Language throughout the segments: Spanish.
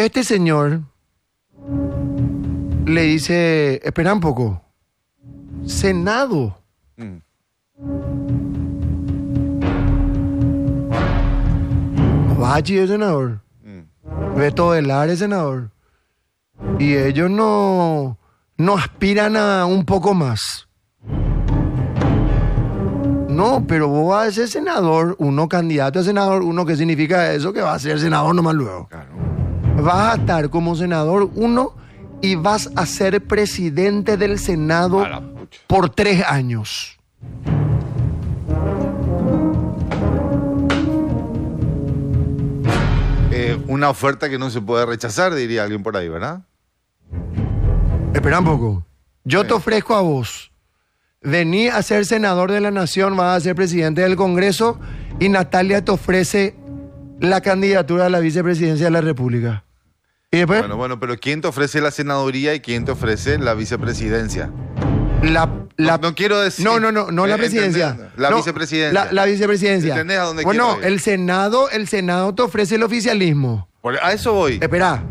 Este señor le dice, espera un poco, Senado. Bachi es senador. Beto Velar es senador. Y ellos no aspiran a un poco más. No, pero vos vas a ser senador, uno candidato a senador, uno, ¿qué significa eso? Que va a ser senador nomás luego. Claro. Vas a estar como senador uno y vas a ser presidente del Senado por 3 años. Una oferta que no se puede rechazar, diría alguien por ahí, ¿verdad? Espera un poco. Yo te ofrezco a vos. Vení a ser senador de la nación, vas a ser presidente del Congreso y Natalia te ofrece la candidatura a la vicepresidencia de la República. ¿Y después? Bueno, pero ¿quién te ofrece la senaduría y quién te ofrece la vicepresidencia? No quiero decir... No la presidencia. La vicepresidencia. La vicepresidencia. ¿Entendés a dónde bueno, quiero ir? el Senado te ofrece el oficialismo. A eso voy. Espera.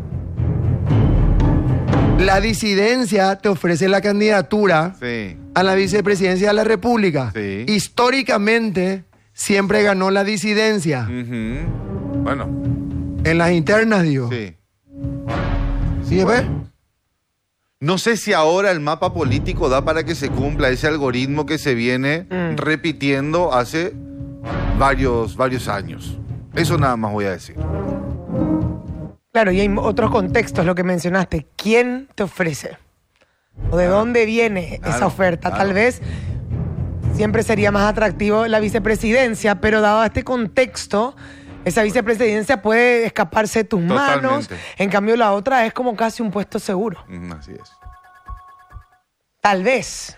La disidencia te ofrece la candidatura a la vicepresidencia de la República. Sí. Históricamente siempre ganó la disidencia. Bueno. En las internas, digo. Sí. ¿Sí, ves? No sé si ahora el mapa político da para que se cumpla ese algoritmo que se viene repitiendo hace varios años. Eso nada más voy a decir. Claro, y hay otros contextos, lo que mencionaste. ¿Quién te ofrece? ¿O de dónde viene esa oferta? Tal vez siempre sería más atractivo la vicepresidencia, pero dado este contexto, esa vicepresidencia puede escaparse de tus manos. En cambio, la otra es como casi un puesto seguro. Así es. Tal vez.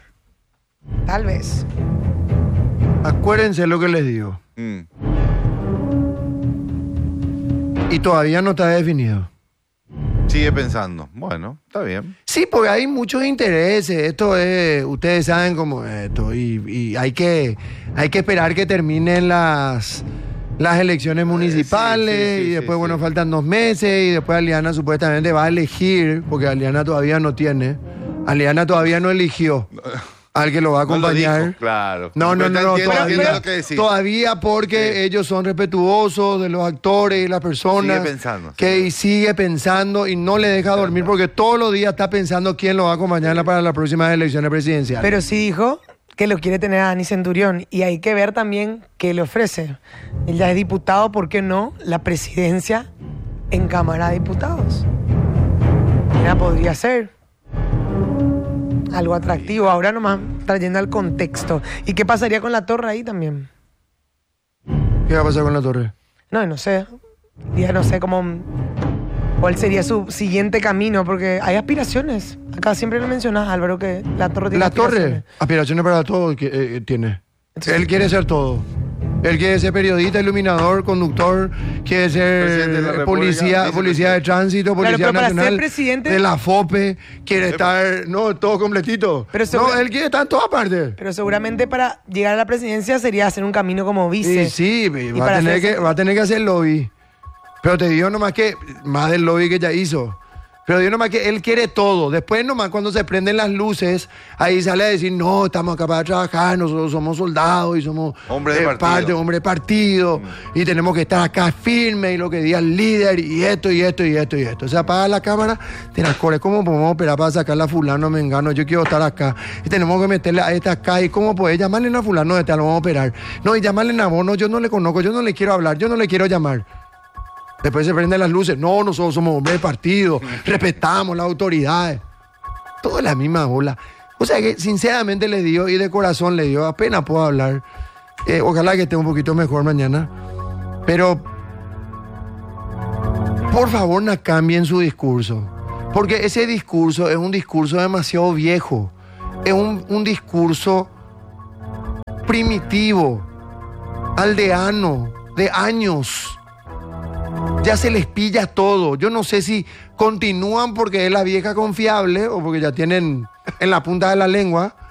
Acuérdense lo que les digo. Y todavía no está definido. Sigue pensando. Bueno, está bien. Sí, porque hay muchos intereses. Esto es, ustedes saben cómo es esto. Y hay que esperar que terminen las elecciones municipales. Y después, faltan 2 meses. Y después Aliana supuestamente va a elegir, porque Aliana todavía no tiene. Aliana todavía no eligió al que lo va a acompañar. No lo dijo, claro. No, todavía porque ellos son respetuosos de los actores y las personas. Sigue pensando y no le deja dormir porque todos los días está pensando quién lo va a acompañar para las próximas elecciones presidenciales. Pero sí dijo que lo quiere tener a Dani Centurión y hay que ver también qué le ofrece. Él ya es diputado, ¿por qué no? La presidencia en Cámara de Diputados. Ya podría ser algo atractivo. Ahora nomás trayendo al contexto. ¿Y qué pasaría con la Torre ahí también? ¿Qué va a pasar con la Torre? No sé. Ya no sé cuál sería su siguiente camino, porque hay aspiraciones. Acá siempre lo mencionas, Álvaro, que la Torre tiene aspiraciones para todo que tiene. Entonces, él quiere ser todo. Él quiere ser periodista, iluminador, conductor, quiere ser policía de tránsito, policía nacional, de la FOPE, quiere estar, todo completito. Él quiere estar en todas partes. Pero seguramente para llegar a la presidencia sería hacer un camino como vice. Sí, va a tener que hacer lobby. Pero te digo nomás que, más del lobby que ya hizo. Pero digo nomás que él quiere todo. Después nomás cuando se prenden las luces, ahí sale a decir, no, estamos acá para trabajar, nosotros somos soldados y somos hombres de partido y tenemos que estar acá firmes y lo que diga el líder y esto. Se apaga la cámara, te las corres, ¿cómo podemos operar para sacar a fulano, mengano? Yo quiero estar acá y tenemos que meterle a esta acá y ¿cómo podés llamarle a fulano? Lo vamos a operar. No, y llamarle a vos, no, yo no le conozco, yo no le quiero hablar, yo no le quiero llamar. Después se prenden las luces. No, nosotros somos hombres de partido. Respetamos las autoridades. Todo es la misma bola. O sea que sinceramente le digo y de corazón le digo, apenas puedo hablar. Ojalá que esté un poquito mejor mañana. Pero por favor no cambien su discurso. Porque ese discurso es un discurso demasiado viejo. Es un discurso primitivo, aldeano, de años. Ya se les pilla todo. Yo no sé si continúan porque es la vieja confiable o porque ya tienen en la punta de la lengua